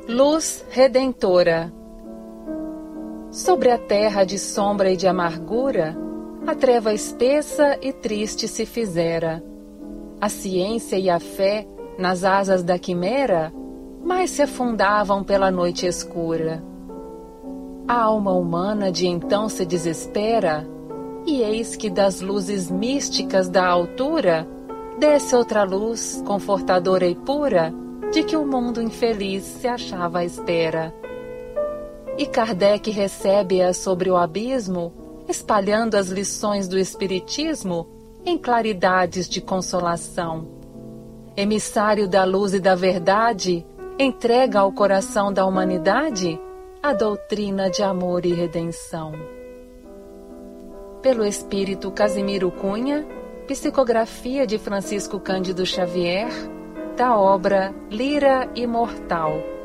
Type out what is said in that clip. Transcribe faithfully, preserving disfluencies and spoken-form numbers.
Luz redentora. Sobre a terra de sombra e de amargura, a treva espessa e triste se fizera. A ciência e a fé, nas asas da quimera, mais se afundavam pela noite escura. A alma humana de então se desespera, e eis que das luzes místicas da altura desce outra luz, confortadora e pura, de que o mundo infeliz se achava à espera. E Kardec recebe-a sobre o abismo, espalhando as lições do Espiritismo em claridades de consolação. Emissário da luz e da verdade, entrega ao coração da humanidade a doutrina de amor e redenção. Pelo Espírito Casimiro Cunha, psicografia de Francisco Cândido Xavier, da obra Lira Imortal.